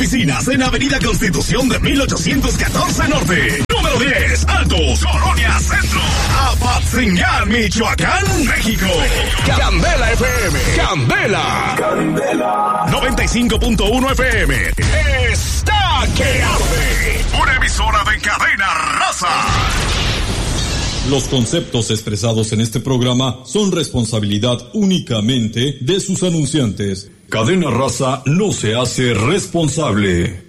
oficinas en Avenida Constitución de 1814 Norte. Número 10, Altos, Colonia Centro. Apatzingán, Michoacán, México. Candela FM. Candela. 95.1 FM. Está que arde. Una emisora de Cadena Raza. Los conceptos expresados en este programa son responsabilidad únicamente de sus anunciantes. Cadena Raza no se hace responsable.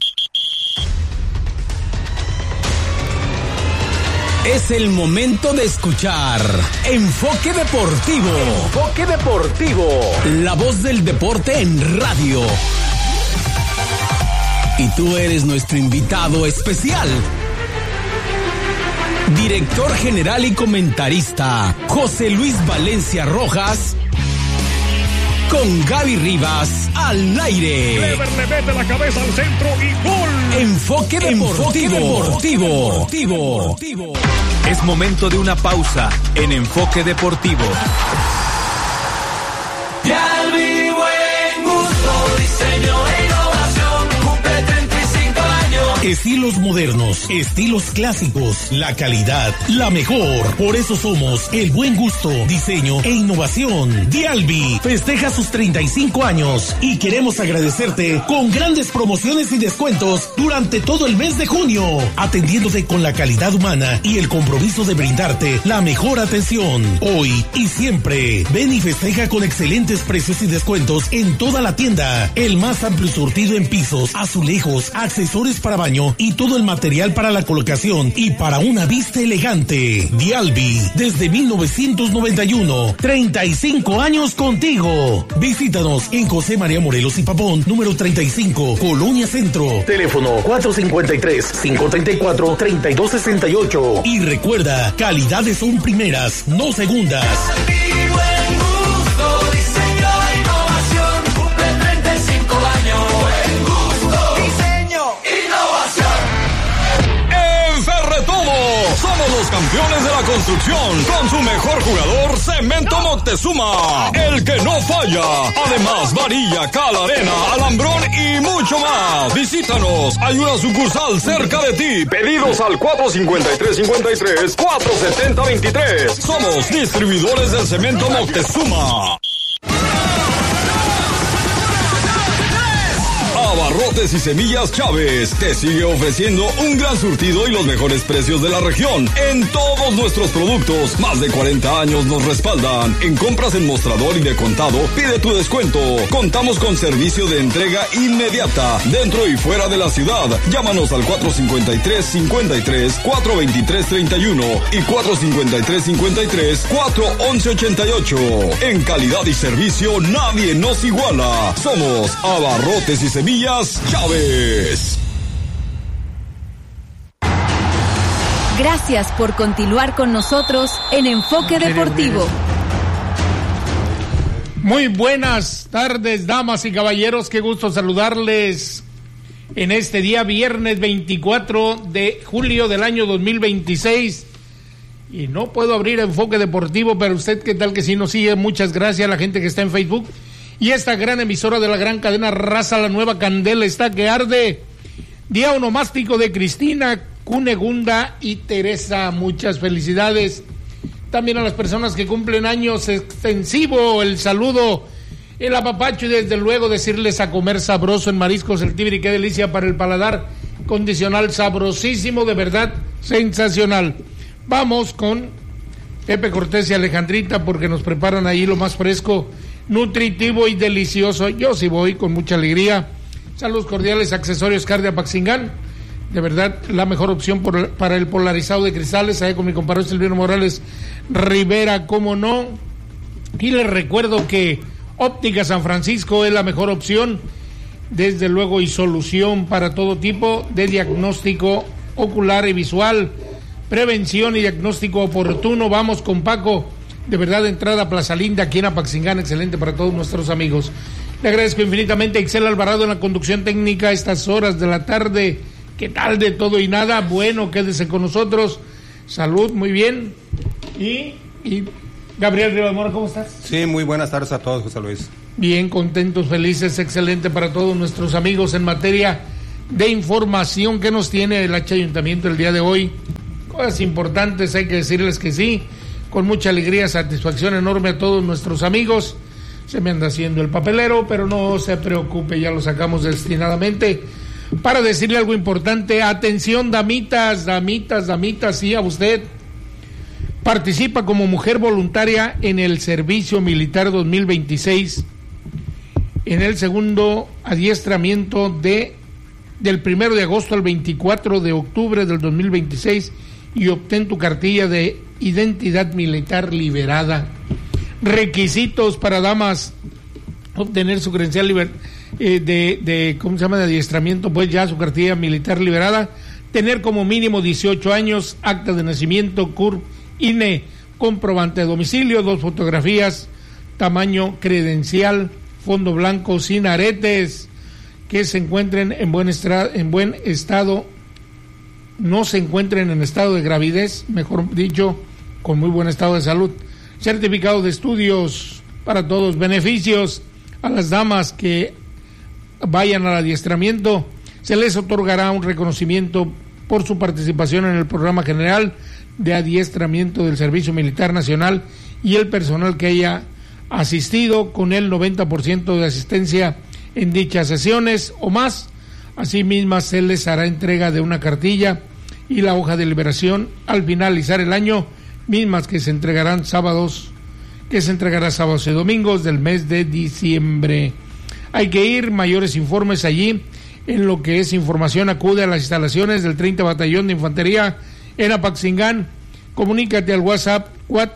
Es el momento de escuchar Enfoque Deportivo. Enfoque Deportivo. La voz del deporte en radio. Y tú eres nuestro invitado especial. Director general y comentarista José Luis Valencia Rojas, con Gaby Rivas al aire. Clever le mete la cabeza al centro y gol. Enfoque Deportivo. Es momento de una pausa en Enfoque Deportivo. Dialbi, buen gusto, diseño e innovación, cumple 35 años. Estilos modernos, estilos clásicos, la calidad, la mejor. Por eso somos el buen gusto, diseño e innovación. Dialbi festeja sus 35 años y queremos agradecerte con grandes promociones y descuentos durante todo el mes de junio, atendiéndote con la calidad humana y el compromiso de brindarte la mejor atención. Hoy y siempre, ven y festeja con excelentes precios y descuentos en toda la tienda. El más amplio surtido en pisos, azulejos, accesorios para baño y todo el material para la colocación y para una vista elegante. Dialbi, desde 1991, 35 años contigo. Visítanos en José María Morelos y Pavón, número 35, Colonia Centro. Teléfono 453-534-3268. Y recuerda, calidades son primeras, no segundas. Dialbi, buen gusto, diseño e innovación, cumple 35 años. Buen gusto, diseño, innovación. En Ferretodo somos los campeones de la construcción, con su mejor jugador, Cemento Moctezuma, el que no falla. Además, varilla, cal, arena, alambrón y mucho más. Visítanos, hay una sucursal cerca de ti. Pedidos al 453-53-470-23. Somos distribuidores del Cemento Moctezuma. Abarrotes y Semillas Chávez te sigue ofreciendo un gran surtido y los mejores precios de la región en todos nuestros productos. Más de 40 años nos respaldan. En compras en mostrador y de contado, pide tu descuento. Contamos con servicio de entrega inmediata dentro y fuera de la ciudad. Llámanos al 453-53, 423-31 y 453-53, 411-88. En calidad y servicio nadie nos iguala. Somos Abarrotes y Semillas Chávez. Gracias por continuar con nosotros en Enfoque Deportivo. Muy buenas tardes, damas y caballeros, qué gusto saludarles en este día viernes 24 de julio del año 2026. Y no puedo abrir Enfoque Deportivo, pero usted qué tal que sí nos sigue. Muchas gracias a la gente que está en Facebook. Y esta gran emisora de la gran cadena Raza, la nueva Candela está que arde. Día onomástico de Cristina, Cunegunda y Teresa. Muchas felicidades. También a las personas que cumplen años, extensivo el saludo, el apapacho y desde luego decirles a comer sabroso en Mariscos El Tibiri. Qué delicia para el paladar. Condicional sabrosísimo, de verdad sensacional. Vamos con Pepe Cortés y Alejandrita porque nos preparan ahí lo más fresco, nutritivo y delicioso. Yo sí voy con mucha alegría. Saludos cordiales, Accesorios Car de Apatzingán. De verdad, la mejor opción para el polarizado de cristales. Ahí con mi compadre Silvino Morales Rivera, cómo no. Y les recuerdo que Óptica San Francisco es la mejor opción, desde luego, y solución para todo tipo de diagnóstico ocular y visual, prevención y diagnóstico oportuno. Vamos con Paco. De verdad, entrada a Plaza Linda, aquí en Apatzingán, excelente para todos nuestros amigos. Le agradezco infinitamente a Ixel Alvarado en la conducción técnica a estas horas de la tarde. ¿Qué tal de todo y nada? Bueno, quédese con nosotros. Salud, muy bien. Y Gabriel Rivamora, ¿cómo estás? Sí, muy buenas tardes a todos, José Luis. Bien, contentos, felices, excelente para todos nuestros amigos en materia de información que nos tiene el Ayuntamiento el día de hoy. Cosas importantes, hay que decirles que sí, con mucha alegría, satisfacción enorme a todos nuestros amigos. Se me anda haciendo el papelero, pero no se preocupe, ya lo sacamos destinadamente para decirle algo importante. Atención, damitas, sí, a usted. Participa como mujer voluntaria en el Servicio Militar 2026, en el segundo adiestramiento del 1 de agosto al 24 de octubre del 2026, y obtén tu cartilla de identidad militar liberada. Requisitos para damas: obtener su credencial de adiestramiento, pues ya su cartilla militar liberada, tener como mínimo 18 años, acta de nacimiento, CURP, INE, comprobante de domicilio, 2 fotografías, tamaño credencial, fondo blanco, sin aretes, que se encuentren en buen estado, no se encuentren en estado de gravidez, mejor dicho, con muy buen estado de salud. Certificado de estudios para todos. Beneficios a las damas que vayan al adiestramiento: se les otorgará un reconocimiento por su participación en el programa general de adiestramiento del Servicio Militar Nacional y el personal que haya asistido con el 90% de asistencia en dichas sesiones o más. Asimismo, se les hará entrega de una cartilla y la hoja de liberación al finalizar el año, mismas que se entregará sábados y domingos del mes de diciembre. Hay que ir. Mayores informes allí, en lo que es información, acude a las instalaciones del 30 Batallón de Infantería en Apaxingán. Comunícate al WhatsApp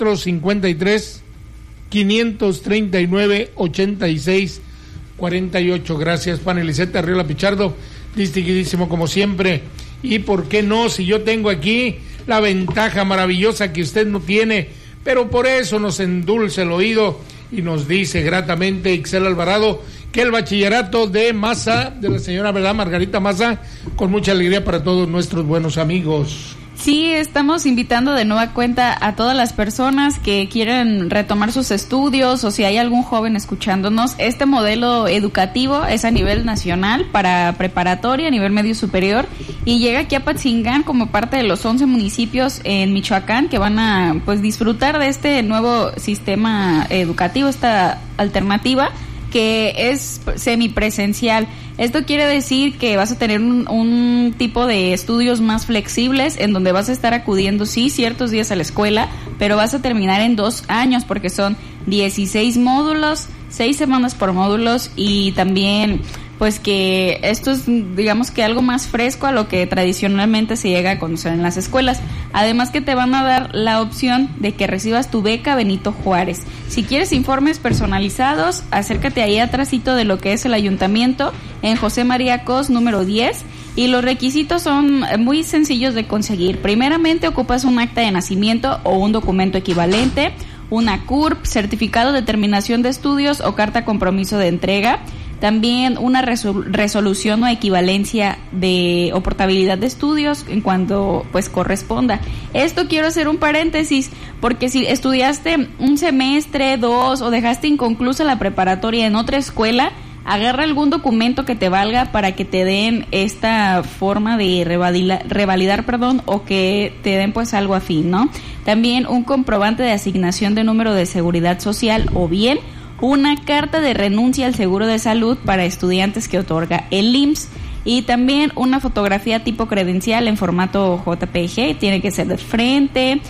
453-539-8648. Gracias, Juan Eliseta Arriola Pichardo, distinguidísimo como siempre. Y por qué no, si yo tengo aquí la ventaja maravillosa que usted no tiene, pero por eso nos endulce el oído y nos dice gratamente Ixel Alvarado que el bachillerato de Maza, de la señora, ¿verdad?, Margarita Maza, con mucha alegría para todos nuestros buenos amigos. Sí, estamos invitando de nueva cuenta a todas las personas que quieren retomar sus estudios, o si hay algún joven escuchándonos. Este modelo educativo es a nivel nacional para preparatoria, a nivel medio superior, y llega aquí a Apatzingán como parte de los 11 municipios en Michoacán que van a disfrutar de este nuevo sistema educativo, esta alternativa que es semipresencial. Esto quiere decir que vas a tener un tipo de estudios más flexibles, en donde vas a estar acudiendo, sí, ciertos días a la escuela, pero vas a terminar en 2 años, porque son 16 módulos, 6 semanas por módulos, y también pues que esto es, digamos, que algo más fresco a lo que tradicionalmente se llega a conocer en las escuelas. Además que te van a dar la opción de que recibas tu beca Benito Juárez. Si quieres informes personalizados, acércate ahí atrásito de lo que es el ayuntamiento, en José María Cos, número 10, y los requisitos son muy sencillos de conseguir. Primeramente, ocupas un acta de nacimiento o un documento equivalente, una CURP, certificado de terminación de estudios o carta compromiso de entrega, también una resolución o equivalencia o portabilidad de estudios en cuanto pues corresponda. Esto quiero hacer un paréntesis, porque si estudiaste un semestre, 2, o dejaste inconclusa la preparatoria en otra escuela, agarra algún documento que te valga para que te den esta forma de revalidar, o que te den pues algo afín, ¿no? También un comprobante de asignación de número de seguridad social, o bien una carta de renuncia al seguro de salud para estudiantes que otorga el IMSS, y también una fotografía tipo credencial en formato JPG. Tiene que ser de frente,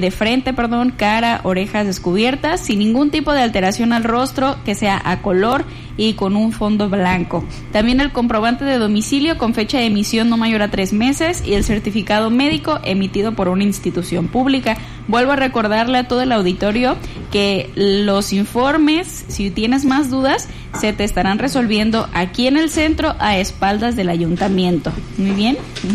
cara, orejas descubiertas, sin ningún tipo de alteración al rostro, que sea a color y con un fondo blanco. También el comprobante de domicilio con fecha de emisión no mayor a 3 meses y el certificado médico emitido por una institución pública. Vuelvo a recordarle a todo el auditorio que los informes, si tienes más dudas, se te estarán resolviendo aquí en el centro, a espaldas del ayuntamiento. Muy bien.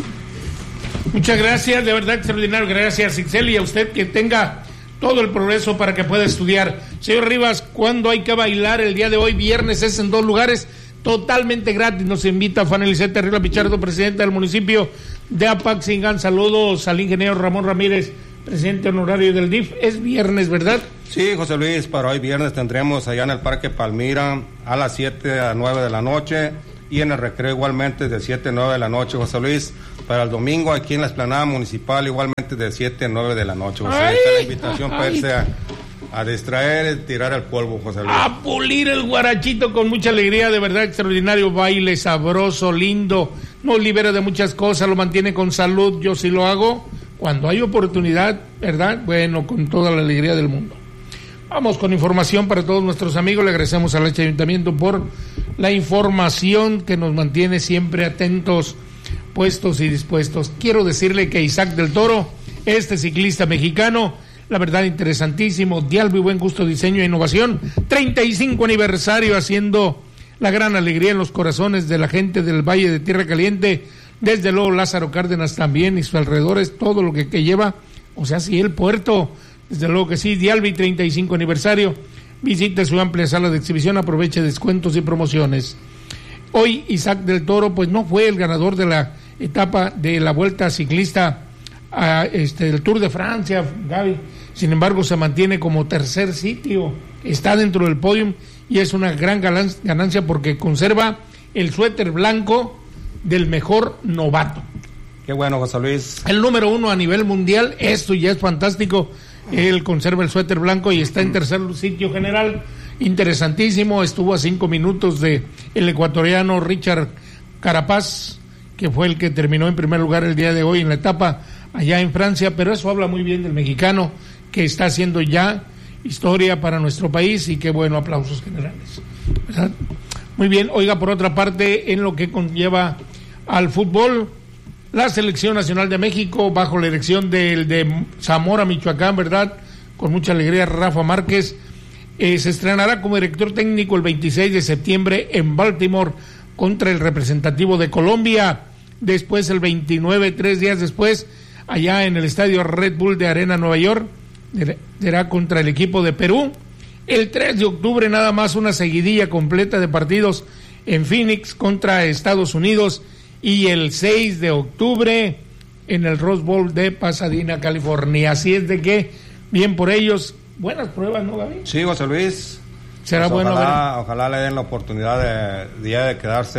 Muchas gracias, de verdad extraordinario. Gracias, Ixel, y a usted, que tenga todo el progreso para que pueda estudiar. Señor Rivas, ¿cuándo hay que bailar el día de hoy? Viernes es en 2 lugares, totalmente gratis. Nos invita Juan Eliseta Arriola Pichardo, presidente del municipio de Apaxingán. Saludos al ingeniero Ramón Ramírez, presidente honorario del DIF. Es viernes, ¿verdad? Sí, José Luis, para hoy viernes tendremos allá en el Parque Palmira a las 7 a 9 de la noche, y en el recreo igualmente de 7 a 9 de la noche, José Luis. Para el domingo aquí en la explanada municipal igualmente de 7 a 9 de la noche, José Luis. Esta es la invitación para irse a distraer, tirar el polvo, José Luis. A pulir el guarachito con mucha alegría, de verdad, extraordinario baile, sabroso, lindo, nos libera de muchas cosas, lo mantiene con salud, yo sí lo hago, cuando hay oportunidad, ¿verdad? Bueno, con toda la alegría del mundo. Vamos con información para todos nuestros amigos, le agradecemos al Ayuntamiento por la información que nos mantiene siempre atentos, puestos y dispuestos. Quiero decirle que Isaac del Toro, este ciclista mexicano, la verdad interesantísimo, Dialbi Buen Gusto, Diseño e Innovación, 35 aniversario, haciendo la gran alegría en los corazones de la gente del Valle de Tierra Caliente, desde luego Lázaro Cárdenas también y sus alrededores, todo lo que lleva, o sea, sí, el puerto, desde luego que sí. Dialbi 35 aniversario, visite su amplia sala de exhibición, aproveche descuentos y promociones. Hoy Isaac del Toro pues no fue el ganador de la etapa de la Vuelta Ciclista del Tour de Francia, Gaby. Sin embargo, se mantiene como tercer sitio, está dentro del podium y es una gran ganancia porque conserva el suéter blanco del mejor novato. Qué bueno, José Luis. El número 1 a nivel mundial, esto ya es fantástico. Él conserva el suéter blanco y está en tercer sitio general. Interesantísimo, estuvo a 5 minutos de el ecuatoriano Richard Carapaz, que fue el que terminó en primer lugar el día de hoy en la etapa allá en Francia, pero eso habla muy bien del mexicano que está haciendo ya historia para nuestro país y qué bueno, aplausos generales, ¿verdad? Muy bien. Oiga, por otra parte, en lo que conlleva al fútbol, la Selección Nacional de México, bajo la dirección de Zamora, Michoacán, ¿verdad? Con mucha alegría, Rafa Márquez, se estrenará como director técnico el 26 de septiembre en Baltimore contra el representativo de Colombia. Después, el 29, 3 días después, allá en el estadio Red Bull de Arena, Nueva York, será contra el equipo de Perú. El 3 de octubre, nada más una seguidilla completa de partidos en Phoenix contra Estados Unidos. Y el 6 de octubre en el Rose Bowl de Pasadena, California. Así es de que, bien por ellos, buenas pruebas, ¿no, Gaby? Sí, José Luis. Será pues bueno. Ojalá le den la oportunidad de quedarse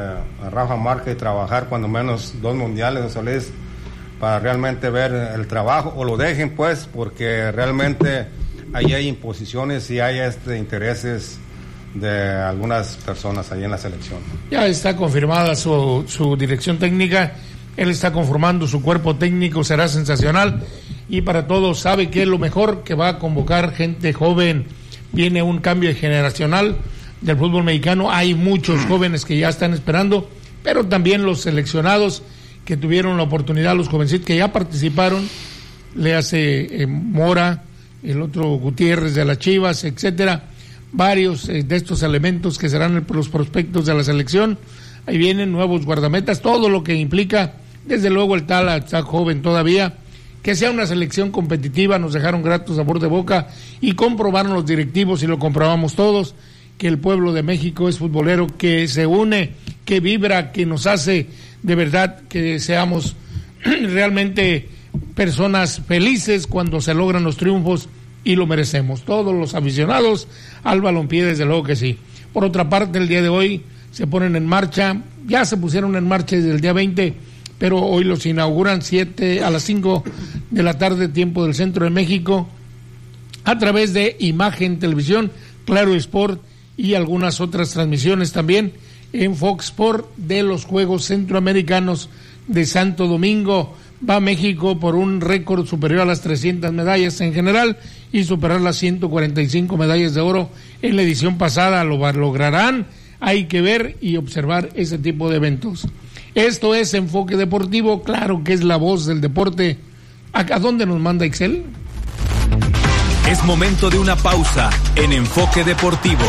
a Rafa Márquez y trabajar cuando menos 2 mundiales, José Luis, para realmente ver el trabajo, o lo dejen pues, porque realmente ahí hay imposiciones y hay intereses de algunas personas ahí en la selección. Ya está confirmada su dirección técnica, él está conformando su cuerpo técnico, será sensacional y para todos sabe que es lo mejor, que va a convocar gente joven. Viene un cambio generacional del fútbol mexicano, hay muchos jóvenes que ya están esperando, pero también los seleccionados que tuvieron la oportunidad, los jovencitos que ya participaron, le hace Mora, el otro Gutiérrez de las Chivas, etcétera, varios de estos elementos que serán los prospectos de la selección. Ahí vienen nuevos guardametas, todo lo que implica, desde luego el Tala está joven todavía, que sea una selección competitiva. Nos dejaron grato sabor de boca y comprobaron los directivos y lo comprobamos todos, que el pueblo de México es futbolero, que se une, que vibra, que nos hace de verdad que seamos realmente personas felices cuando se logran los triunfos y lo merecemos. Todos los aficionados al balompié, desde luego que sí. Por otra parte, el día de hoy se ponen en marcha, ya se pusieron en marcha desde el día 20, pero hoy los inauguran a las 5 de la tarde, tiempo del centro de México, a través de Imagen Televisión, Claro Sport y algunas otras transmisiones también en Fox Sport de los Juegos Centroamericanos de Santo Domingo. Va México por un récord superior a las 300 medallas en general y superar las 145 medallas de oro en la edición pasada. Lo lograrán, hay que ver y observar ese tipo de eventos. Esto es Enfoque Deportivo, claro que es la voz del deporte. ¿A dónde nos manda Excel? Es momento de una pausa en Enfoque Deportivo.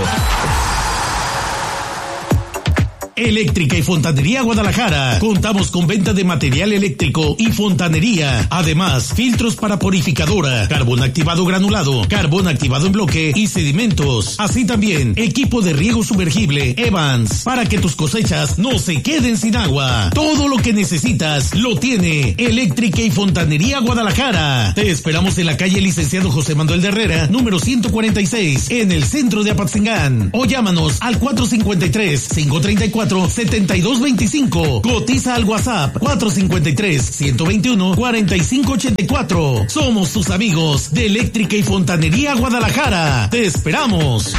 Eléctrica y Fontanería Guadalajara. Contamos con venta de material eléctrico y fontanería. Además, filtros para purificadora, carbón activado granulado, carbón activado en bloque y sedimentos. Así también, equipo de riego sumergible Evans, para que tus cosechas no se queden sin agua. Todo lo que necesitas lo tiene Eléctrica y Fontanería Guadalajara. Te esperamos en la calle Licenciado José Manuel de Herrera, número 146, en el centro de Apatzingán. O llámanos al 453-534 453-121-4584-7225. Cotiza al WhatsApp 453-121-4584. Somos tus amigos de Eléctrica y Fontanería Guadalajara. Te esperamos.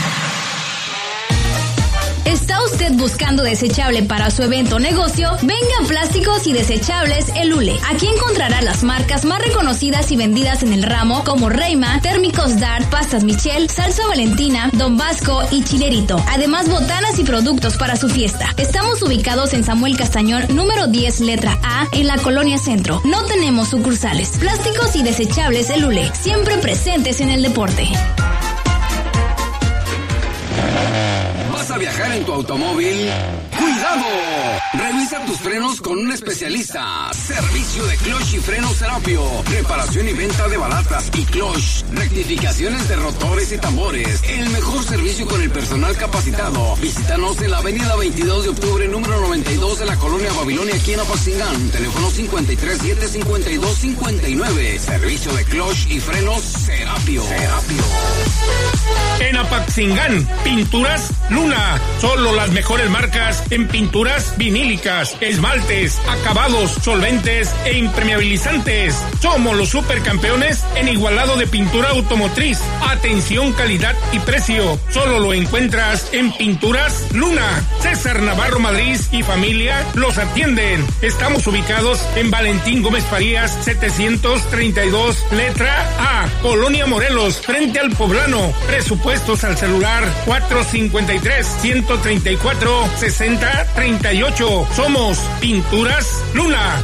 ¿Está usted buscando desechable para su evento o negocio? Venga a Plásticos y Desechables El Hule. Aquí encontrará las marcas más reconocidas y vendidas en el ramo como Reima, Térmicos Dart, Pastas Michel, Salsa Valentina, Don Vasco y Chilerito. Además, botanas y productos para su fiesta. Estamos ubicados en Samuel Castañón, número 10, letra A, en la Colonia Centro. No tenemos sucursales. Plásticos y Desechables El Hule. Siempre presentes en el deporte. ¿Vas a viajar en tu automóvil? ¡Cuidado! Revisa tus frenos con un especialista. Servicio de clutch y frenos Serapio. Reparación y venta de balatas y clutch. Rectificaciones de rotores y tambores. El mejor servicio con el personal capacitado. Visítanos en la avenida 22 de octubre, número 92 de la Colonia Babilonia, aquí en Apatzingán. Teléfono 537-5259. Servicio de clutch y frenos Serapio. En Apatzingán, Pinturas Luna. Solo las mejores marcas en pinturas vinílicas, esmaltes, acabados, solventes e impermeabilizantes. Somos los supercampeones en igualado de pintura automotriz. Atención, calidad y precio. Solo lo encuentras en Pinturas Luna. César Navarro Madrid y familia los atienden. Estamos ubicados en Valentín Gómez Farías 732, letra A, Colonia Morelos, frente al Poblano. Presupuestos al celular 453-134-6038. Somos Pinturas Luna.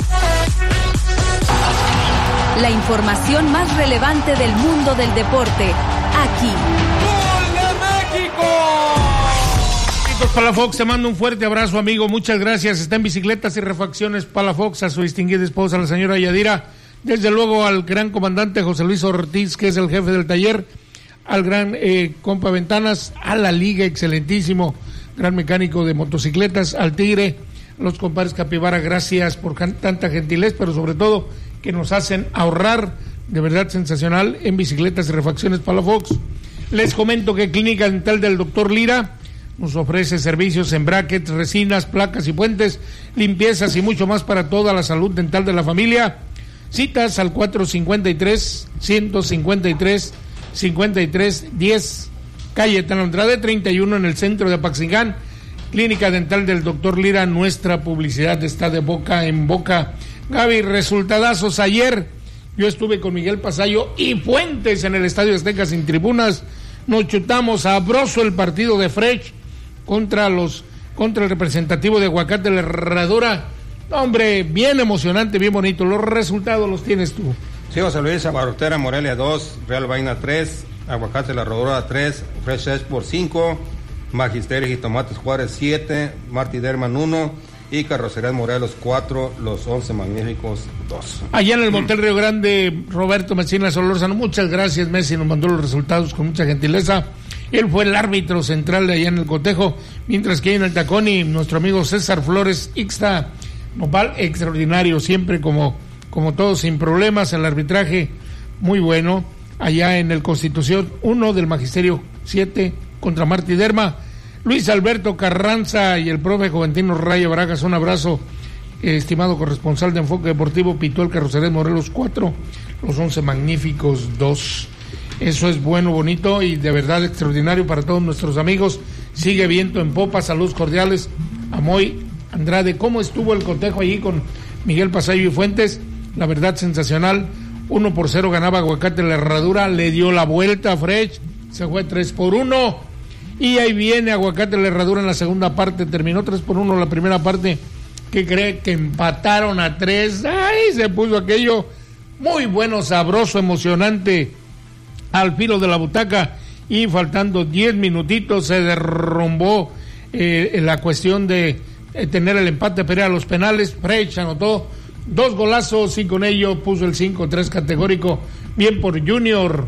La información más relevante del mundo del deporte, aquí. ¡Gol de México! Palafox, te mando un fuerte abrazo, amigo. Muchas gracias. Está en Bicicletas y Refacciones Palafox, a su distinguida esposa, la señora Yadira. Desde luego al gran comandante José Luis Ortiz, que es el jefe del taller. Al gran compa Ventanas, a la Liga, excelentísimo, gran mecánico de motocicletas, al Tigre, los compadres Capibara, gracias por tanta gentileza, pero sobre todo que nos hacen ahorrar, de verdad sensacional, en Bicicletas y Refacciones Palafox. Les comento que Clínica Dental del Dr. Lira nos ofrece servicios en brackets, resinas, placas y puentes, limpiezas y mucho más para toda la salud dental de la familia. Citas al 453-153-5310, calle Tan Andrade 31 en el centro de Apatzingán. Clínica Dental del Dr. Lira, nuestra publicidad está de boca en boca. Gaby, resultadazos ayer. Yo estuve con Miguel Pasayo y Fuentes en el Estadio Azteca sin tribunas. Nos chutamos sabroso el partido de Frech contra el representativo de Aguacate La Herradura. Hombre, bien emocionante, bien bonito. Los resultados los tienes tú. Sí, José Luis, Abarrotera Morelia 2, Real Vaina 3, Aguacate La Herradura 3, Fresh Export 5, Magisterio y Tomates Juárez 7, Martí Derman 1 y Carrocerías Morelos 4, Los 11 Magníficos 2. Allá en el Motel Río Grande, Roberto Messina Solórzano, muchas gracias, Messi, nos mandó los resultados con mucha gentileza. Él fue el árbitro central de allá en el cotejo, mientras que ahí en el Taconi, nuestro amigo César Flores Ixta Nopal, extraordinario, siempre como todo, sin problemas, el arbitraje muy bueno. Allá en el Constitución 1 del Magisterio 7 contra Martí Derma, Luis Alberto Carranza y el profe Juventino Raya Barajas, un abrazo, estimado corresponsal de Enfoque Deportivo, pitó el Carrocerías Morelos 4, Los 11 Magníficos 2. Eso es bueno, bonito y de verdad extraordinario para todos nuestros amigos. Sigue viento en popa, saludos cordiales a Moy Andrade. ¿Cómo estuvo el cotejo allí con Miguel Pasayo y Fuentes? La verdad sensacional. 1-0 ganaba Aguacate La Herradura, le dio la vuelta a Frech, se fue 3-1 y ahí viene Aguacate La Herradura en la segunda parte, terminó 3-1 la primera parte. ¿Qué cree? Que empataron a 3. ¡Ay! Se puso aquello muy bueno, sabroso, emocionante al filo de la butaca y faltando 10 minutitos se derrumbó la cuestión de tener el empate, pero a los penales. Frech anotó 2 golazos y con ello puso el 5-3 categórico. Bien por Junior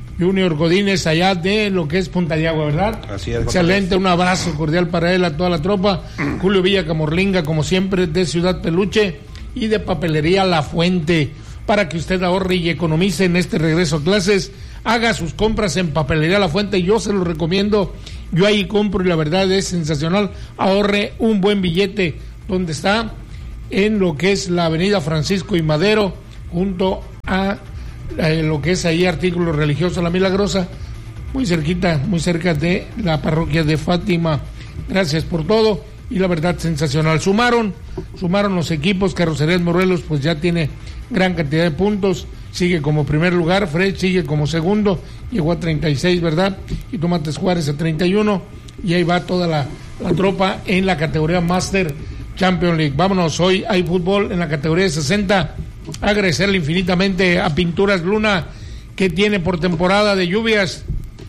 Godínez allá de lo que es Punta de Agua, ¿verdad? Así es. Excelente, un abrazo cordial para él, a toda la tropa. Julio Villa Camorlinga, como siempre, de Ciudad Peluche y de Papelería La Fuente, para que usted ahorre y economice en este regreso a clases. Haga sus compras en Papelería La Fuente, yo se lo recomiendo Yo ahí compro y la verdad es sensacional. Ahorre un buen billete. ¿Dónde está? En lo que es la avenida Francisco y Madero, junto a lo que es ahí Artículos Religiosos La Milagrosa, muy cerquita, muy cerca de la parroquia de Fátima. Gracias por todo y la verdad sensacional. Sumaron los equipos. Carrocerías Morelos pues ya tiene gran cantidad de puntos, sigue como primer lugar. Fred sigue como segundo, llegó a 36, ¿verdad? Y Tomates Juárez a 31, y ahí va toda la tropa en la categoría Master Champions League. Vámonos, hoy hay fútbol en la categoría de 60. Agradecerle infinitamente a Pinturas Luna, que tiene por temporada de lluvias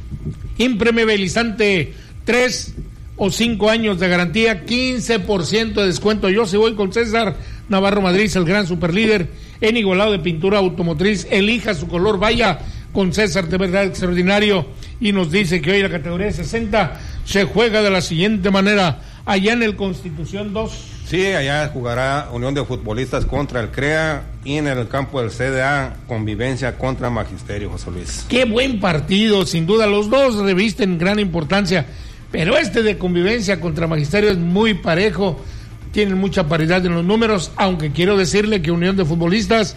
impermeabilizante 3 o 5 años de garantía, 15% de descuento. Yo sí voy con César Navarro Madrid, el gran superlíder en igualado de pintura automotriz. Elija su color, vaya con César, de verdad extraordinario. Y nos dice que hoy la categoría de 60 se juega de la siguiente manera: allá en el Constitución 2. Sí, allá jugará Unión de Futbolistas contra el CREA, y en el campo del CDA, Convivencia contra Magisterio, José Luis. Qué buen partido, sin duda, los dos revisten gran importancia, pero este de Convivencia contra Magisterio es muy parejo, tienen mucha paridad en los números, aunque quiero decirle que Unión de Futbolistas,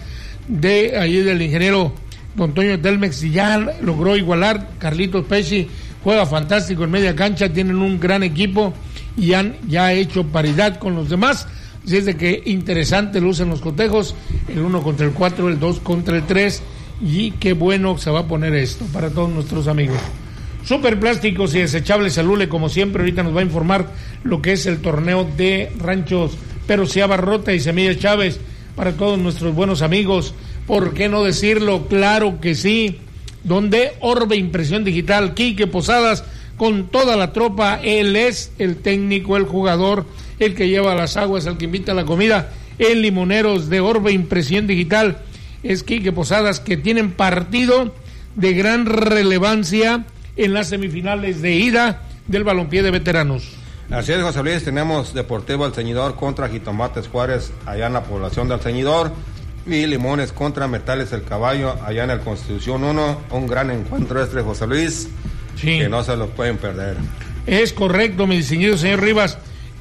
de ahí del ingeniero Don Toño Telmex, ya logró igualar. Carlitos Pesci juega fantástico en media cancha, tienen un gran equipo y han ya hecho paridad con los demás. Así es de que interesante lucen los cotejos, el 1 contra el 4, el 2 contra el 3, y qué bueno se va a poner esto para todos nuestros amigos. Superplásticos y Desechables El Ule, como siempre, ahorita nos va a informar lo que es el torneo de Ranchos Perocia Barrota y Semillas Chávez para todos nuestros buenos amigos. ¿Por qué no decirlo? Claro que sí. Donde Orbe Impresión Digital, Quique Posadas, con toda la tropa. Él es el técnico, el jugador, el que lleva las aguas, el que invita a la comida. En Limoneros de Orbe Impresión Digital es Quique Posadas, que tienen partido de gran relevancia en las semifinales de ida del balompié de veteranos. Así es, José Luis, tenemos Deportivo El Ceñidor contra Jitomates Juárez, allá en la población del Ceñidor, y Limones contra Metales El Caballo, allá en el Constitución 1, un gran encuentro este, José Luis, sí, que no se lo pueden perder. Es correcto, mi distinguido señor Rivas.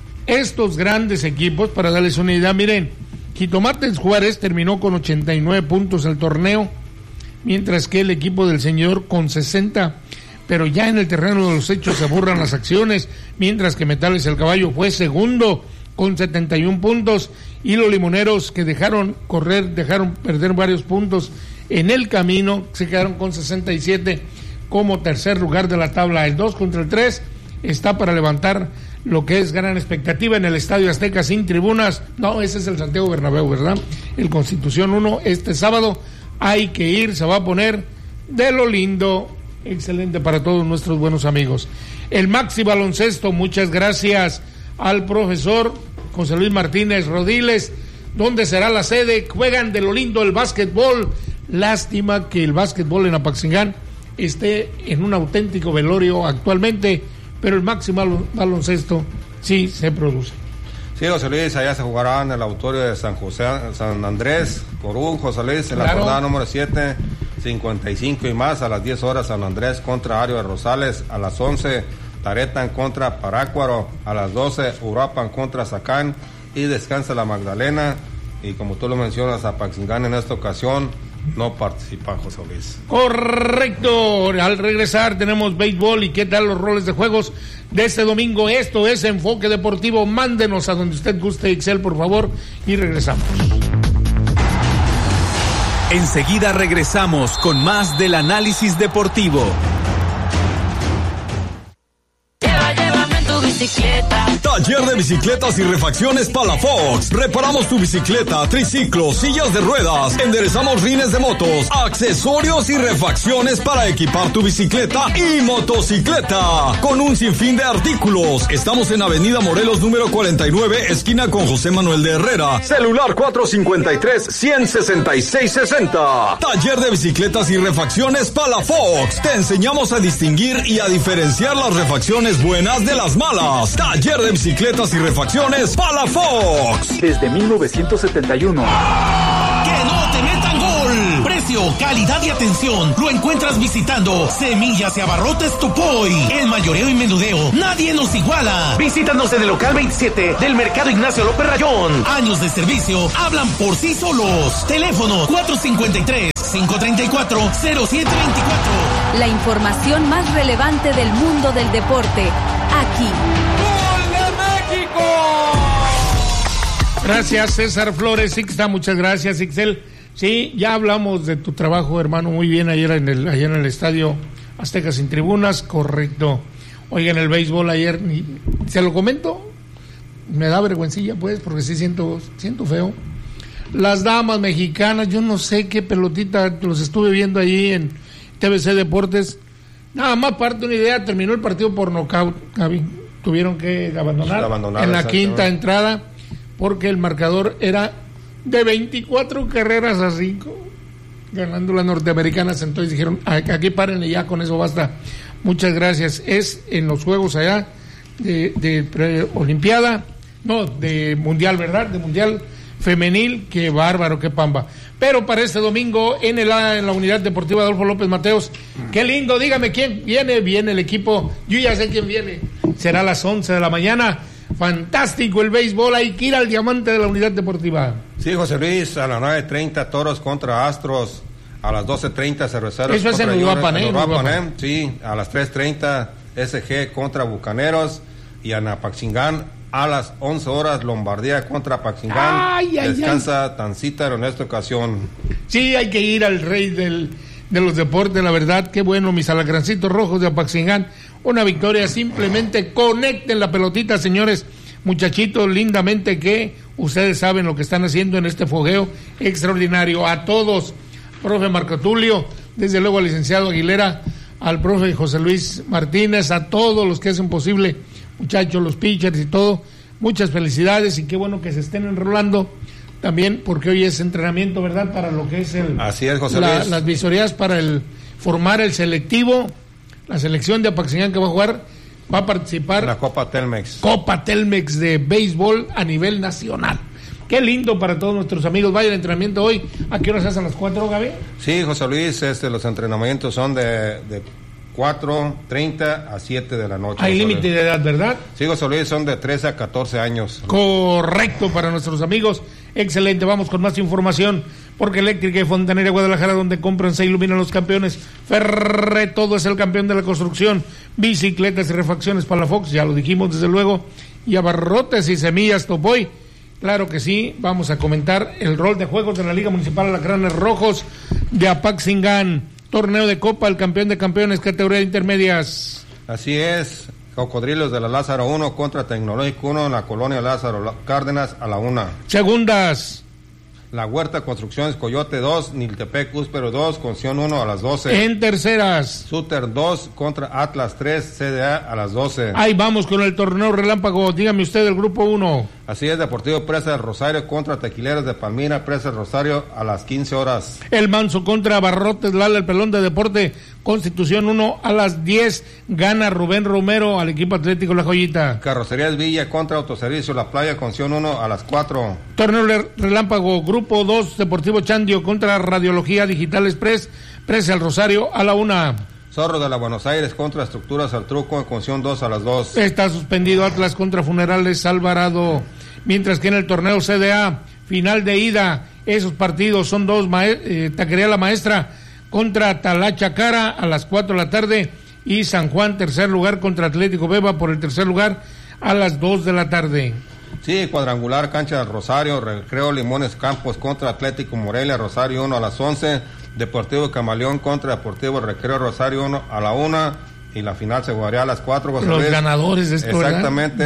Estos grandes equipos, para darles una idea, miren, Jitomates Juárez terminó con 89 puntos el torneo, mientras que el equipo del señor con 60, pero ya en el terreno de los hechos se borran las acciones, mientras que Metales El Caballo fue segundo con 71 puntos, y los Limoneros, que dejaron perder varios puntos en el camino, se quedaron con 67 como tercer lugar de la tabla. El 2 contra el 3 está para levantar lo que es gran expectativa en el Estadio Azteca sin tribunas. No, ese es el Santiago Bernabéu, ¿verdad? El Constitución 1 este sábado. Hay que ir, se va a poner de lo lindo. Excelente para todos nuestros buenos amigos. El Maxi Baloncesto, muchas gracias al profesor José Luis Martínez Rodiles, donde será la sede. Juegan de lo lindo el básquetbol. Lástima que el básquetbol en Apaxingán esté en un auténtico velorio actualmente, pero el Maxi Baloncesto sí se produce. Sí, José Luis, allá se jugará en el auditorio de San Andrés, Corún, José Luis, en la jornada número 7, 55 y más, a las 10 horas San Andrés contra Ario de Rosales, a las 11 Taretan contra Parácuaro, a las 12 Uruapan contra Zacán, y descansa la Magdalena, y como tú lo mencionas, Apaxingán en esta ocasión no participa, José Luis. Correcto. Al regresar tenemos béisbol. ¿Y qué tal los roles de juegos de este domingo? Esto es Enfoque Deportivo. Mándenos a donde usted guste, Excel, por favor, y regresamos. Enseguida regresamos con más del análisis deportivo. Llévame en tu bicicleta. Taller de bicicletas y refacciones Palafox. Reparamos tu bicicleta, triciclo, sillas de ruedas, enderezamos rines de motos, accesorios y refacciones para equipar tu bicicleta y motocicleta. Con un sinfín de artículos. Estamos en Avenida Morelos número 49, esquina con José Manuel de Herrera. Celular 453-166-60. Taller de bicicletas y refacciones Palafox. Te enseñamos a distinguir y a diferenciar las refacciones buenas de las malas. Taller de bicicletas y refacciones Palafox. Desde 1971. ¡Que no te metan gol! Precio servicio, calidad y atención lo encuentras visitando Semillas y Abarrotes Tupoy. El mayoreo y menudeo, nadie nos iguala. Visítanos en el local 27 del Mercado Ignacio López Rayón. Años de servicio hablan por sí solos. Teléfono 453-534-0724. La información más relevante del mundo del deporte, aquí. ¡Gol de México! Gracias, César Flores. Ixta, muchas gracias, Ixel. Sí, ya hablamos de tu trabajo, hermano, muy bien ayer en el estadio Azteca Sin Tribunas, correcto. Oigan, el béisbol ayer, ¿se lo comento? Me da vergüencilla, pues, porque sí siento feo. Las damas mexicanas, yo no sé qué pelotita, los estuve viendo ahí en TVC Deportes. Nada más parte una idea, terminó el partido por nocaut, tuvieron que abandonar en la quinta entrada, porque el marcador era de 24 carreras a 5, ganando las norteamericanas. Entonces dijeron, aquí paren y ya con eso basta. Muchas gracias. Es en los juegos allá de Olimpiada, no, de Mundial, ¿verdad? De Mundial Femenil. Qué bárbaro, qué pamba. Pero para este domingo en la Unidad Deportiva Adolfo López Mateos, qué lindo, dígame quién viene. Viene el equipo, yo ya sé quién viene. Será a las 11 de la mañana. Fantástico el béisbol, hay que ir al diamante de la Unidad Deportiva. Sí, José Luis, a las 9:30 Toros contra Astros, a las 12:30 Cerveceros. Eso es en Uruapan, sí, a las 3:30 SG contra Bucaneros, y en Apaxingán a las 11 horas Lombardía contra Apaxingán. Descansa Tancítaro en esta ocasión. Sí, hay que ir al rey de los deportes, la verdad, qué bueno, mis alacrancitos rojos de Apaxingán. Una victoria, simplemente conecten la pelotita, señores, muchachitos, lindamente, que ustedes saben lo que están haciendo en este fogueo extraordinario. A todos, profe Marco Tulio, desde luego al licenciado Aguilera, al profe José Luis Martínez, a todos los que hacen posible, muchachos, los pitchers y todo, muchas felicidades y qué bueno que se estén enrolando también, porque hoy es entrenamiento, ¿verdad? Para lo que es Así es, José Luis. Las visorías para formar el selectivo. La selección de Apaxingán que va a jugar, va a participar en la Copa Telmex de béisbol a nivel nacional. Qué lindo para todos nuestros amigos. Vaya el entrenamiento hoy. ¿A qué horas es? ¿A las 4, Gaby? Sí, José Luis, los entrenamientos son de 4:30 a 7 de la noche. Hay límite de edad, ¿verdad? Sí, José Luis, son de 13 a 14 años. Correcto, para nuestros amigos. Excelente, vamos con más información, porque Eléctrica y Fontanería Guadalajara, donde compran se iluminan los campeones. Ferre, todo es el campeón de la construcción. Bicicletas y refacciones para la Fox, ya lo dijimos desde luego. Y Abarrotes y Semillas Topoy. Claro que sí, vamos a comentar el rol de juegos de la Liga Municipal Alacranes Rojos de Apaxingán. Torneo de Copa, el campeón de campeones, categoría de intermedias. Así es, Cocodrilos de la Lázaro 1 contra Tecnológico 1 en la colonia Lázaro Cárdenas a la 1. Segundas. La Huerta Construcciones Coyote 2, Niltepec Úspero 2, Conción 1 a las 12. En terceras. Suter 2 contra Atlas 3, CDA a las 12. Ahí vamos con el torneo relámpago, dígame usted el grupo 1. Así es, Deportivo Presa del Rosario contra Tequileros de Palmira, Presa del Rosario a las 15 horas. El Manso contra Barrotes Lala, el Pelón de Deporte, Constitución 1 a las 10, gana Rubén Romero al equipo Atlético La Joyita. Carrocerías Villa contra Autoservicio La Playa, Conción 1 a las 4. Torneo relámpago, grupo 2, Deportivo Chandio contra Radiología Digital Express, Presa del Rosario a la 1. Zorro de la Buenos Aires contra Estructuras al Truco, en Conción 2 a las 2. Está suspendido Atlas contra Funerales Alvarado. Mientras que en el torneo CDA, final de ida, esos partidos son dos, Taquería La Maestra contra Talacha Cara a las 4 de la tarde, y San Juan, tercer lugar, contra Atlético Beba por el tercer lugar a las 2 de la tarde. Sí, cuadrangular, Cancha del Rosario, Recreo Limones Campos contra Atlético Morelia, Rosario 1 a las 11, Deportivo Camaleón contra Deportivo Recreo Rosario 1 a la 1, y la final se jugaría a las 4. José Luis. Los ganadores de esto, exactamente,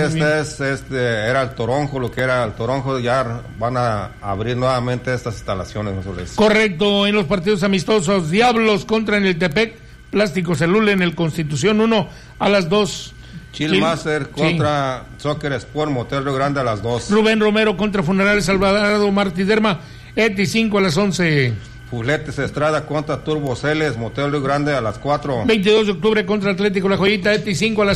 era el Toronjo, lo que era el Toronjo, ya van a abrir nuevamente estas instalaciones, José Luis. Correcto, en los partidos amistosos, Diablos contra Niltepec, Plástico Celule en el Constitución 1 a las 2. Chilmaster contra Soccer Sport, Motel Río Grande a las 2. Rubén Romero contra Funerales Salvador Martiderma, ETI 5 a las 11. Fugletes Estrada contra Turbo Celes, Motel Río Grande a las 4. 22 de octubre contra Atlético La Joyita, ETI 5 a las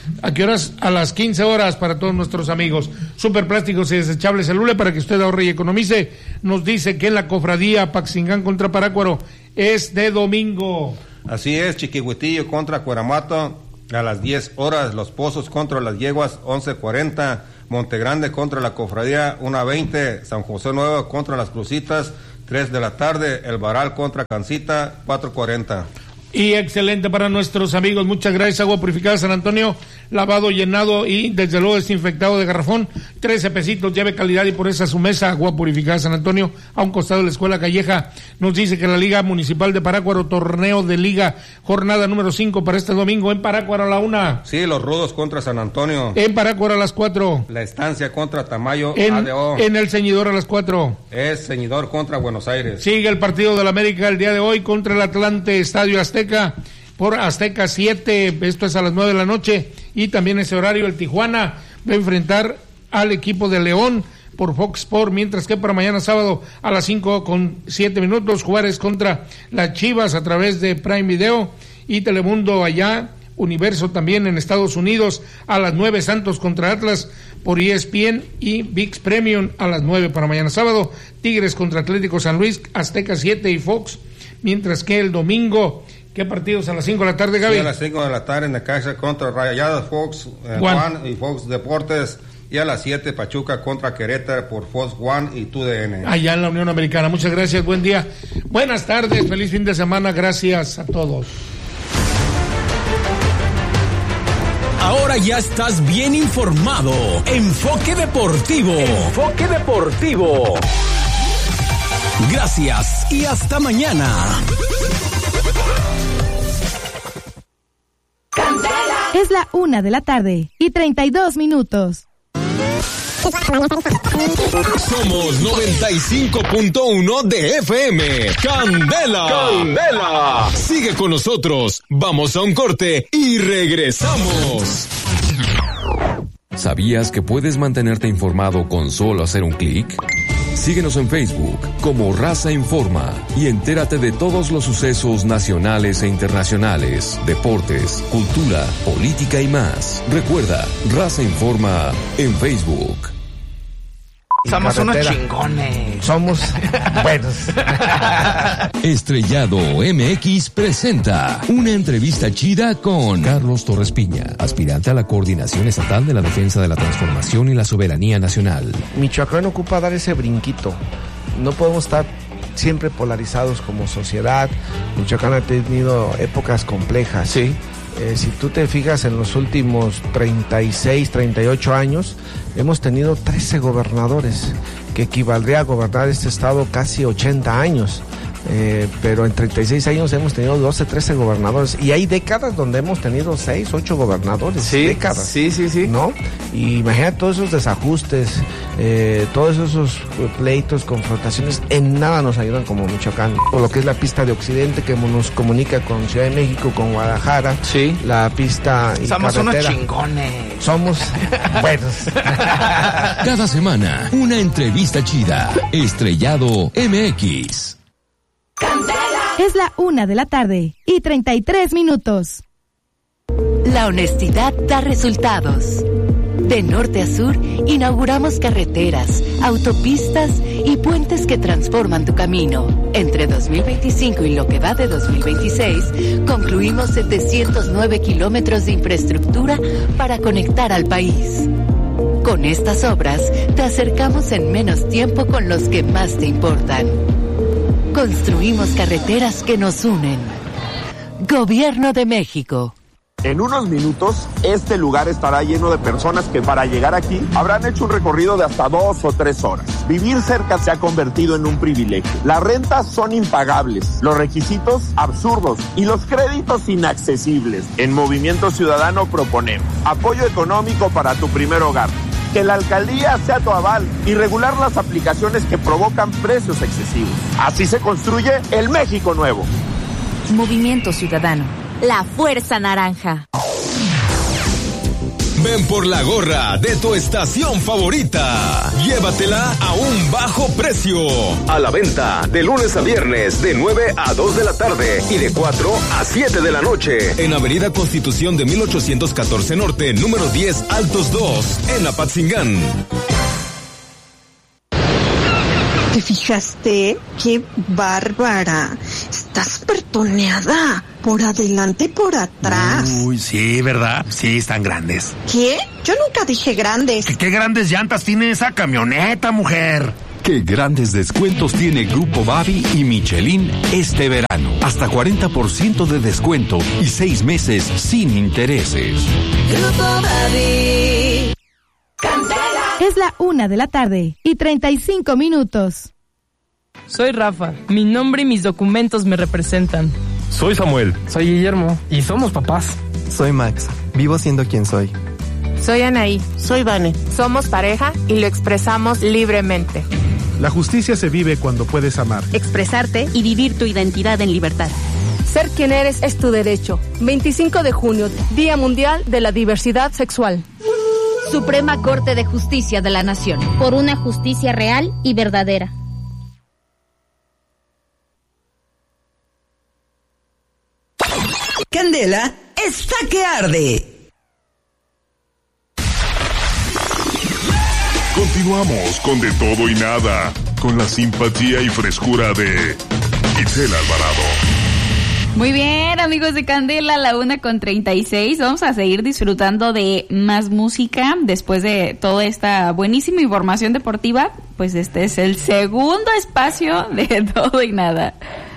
¿A qué horas? A las 15 horas para todos nuestros amigos. Superplásticos y Desechables El Ule, para que usted ahorre y economice. Nos dice que en la cofradía Paxingán contra Parácuaro es de domingo. Así es, Chiquihuitillo contra Cueramato a las 10 horas, Los Pozos contra las Yeguas 11:40, Montegrande contra la cofradía 1:20, San José Nuevo contra las Crucitas 3 de la tarde, El Varal contra Cancita 4:40. Y excelente para nuestros amigos, muchas gracias. Agua purificada San Antonio, lavado, llenado y desde luego desinfectado de garrafón, 13 pesitos, lleve calidad y pureza a su mesa. Agua purificada San Antonio, a un costado de la Escuela Calleja. Nos dice que la Liga Municipal de Parácuaro, torneo de liga, jornada número 5 para este domingo, en Parácuaro a la 1. Sí, Los Rudos contra San Antonio. En Parácuaro a las 4. La Estancia contra Tamayo ADO. En El Ceñidor a las 4. Es Ceñidor contra Buenos Aires. Sigue el partido de la América el día de hoy contra el Atlante, Estadio Azteca, por Azteca 7, esto es a las 9 de la noche, y también ese horario el Tijuana va a enfrentar al equipo de León por Fox Sport, mientras que para mañana sábado a las 5:07 Juárez contra las Chivas a través de Prime Video, y Telemundo allá, Universo también en Estados Unidos a las 9, Santos contra Atlas por ESPN y ViX Premium a las 9 para mañana sábado, Tigres contra Atlético San Luis, Azteca 7 y Fox, mientras que el domingo, ¿qué partidos a las 5 de la tarde, Gaby? Sí, a las 5 de la tarde en Necaxa contra Rayadas, Fox One y Fox Deportes, y a las 7 Pachuca contra Querétaro por Fox One y TUDN. Allá en la Unión Americana. Muchas gracias, buen día, buenas tardes, feliz fin de semana, gracias a todos. Ahora ya estás bien informado. Enfoque Deportivo. Enfoque Deportivo. Gracias y hasta mañana. Es la 1:32 p.m. Somos 95.1 de FM. ¡Candela! ¡Candela! Sigue con nosotros. Vamos a un corte y regresamos. ¿Sabías que puedes mantenerte informado con solo hacer un clic? Síguenos en Facebook como Raza Informa y entérate de todos los sucesos nacionales e internacionales, deportes, cultura, política y más. Recuerda, Raza Informa en Facebook. Somos unos chingones. Somos buenos. Estrellado MX presenta una entrevista chida con Carlos Torres Piña, aspirante a la Coordinación Estatal de la Defensa de la Transformación y la Soberanía Nacional. Michoacán ocupa dar ese brinquito. No podemos estar siempre polarizados como sociedad. Michoacán ha tenido épocas complejas. Sí. Si tú te fijas, en los últimos 36, 38 años, hemos tenido 13 gobernadores, que equivaldría a gobernar este estado casi 80 años. Pero en 36 años hemos tenido 12, 13 gobernadores, y hay décadas donde hemos tenido 6, 8 gobernadores, sí, décadas. Sí. ¿No? Y imagínate todos esos desajustes, todos esos pleitos, confrontaciones, en nada nos ayudan como Michoacán. O lo que es la pista de Occidente, que nos comunica con Ciudad de México, con Guadalajara. Sí. La pista y somos carretera. Unos chingones. Somos buenos. Cada semana, una entrevista chida. Estrellado MX. Es la 1:33 p.m. La honestidad da resultados. De norte a sur, inauguramos carreteras, autopistas y puentes que transforman tu camino. Entre 2025 y lo que va de 2026, concluimos 709 kilómetros de infraestructura para conectar al país. Con estas obras, te acercamos en menos tiempo con los que más te importan. Construimos carreteras que nos unen. Gobierno de México. En unos minutos, este lugar estará lleno de personas que para llegar aquí habrán hecho un recorrido de hasta 2 o 3 horas. Vivir cerca se ha convertido en un privilegio. Las rentas son impagables, los requisitos absurdos y los créditos inaccesibles. En Movimiento Ciudadano proponemos apoyo económico para tu primer hogar, que la alcaldía sea tu aval y regular las aplicaciones que provocan precios excesivos. Así se construye el México nuevo. Movimiento Ciudadano. La Fuerza Naranja. Ven por la gorra de tu estación favorita. Llévatela a un bajo precio. A la venta de lunes a viernes de 9 a 2 de la tarde y de 4 a 7 de la noche. En Avenida Constitución de 1814 Norte, número 10, Altos 2, en Apatzingán. ¿Te fijaste? ¡Qué bárbara! Estás pertoneada. Por adelante y por atrás. Uy, sí, ¿verdad? Sí, están grandes. ¿Qué? Yo nunca dije grandes. ¿Qué grandes llantas tiene esa camioneta, mujer? Qué grandes descuentos tiene Grupo Bavi y Michelin este verano. Hasta 40% de descuento y 6 meses sin intereses. Grupo Bavi. Es la 1:00 y 35 minutos. Soy Rafa. Mi nombre y mis documentos me representan. Soy Samuel. Soy Guillermo. Y somos papás. Soy Max. Vivo siendo quien soy. Soy Anaí. Soy Vane. Somos pareja y lo expresamos libremente. La justicia se vive cuando puedes amar, expresarte y vivir tu identidad en libertad. Ser quien eres es tu derecho. 25 de junio, Día Mundial de la Diversidad Sexual. Suprema Corte de Justicia de la Nación. Por una justicia real y verdadera. Candela está que arde. Continuamos con De Todo y Nada, con la simpatía y frescura de Itzel Alvarado. Muy bien, amigos de Candela, la 1:36. Vamos a seguir disfrutando de más música después de toda esta buenísima información deportiva. Pues este es el segundo espacio de Todo y Nada.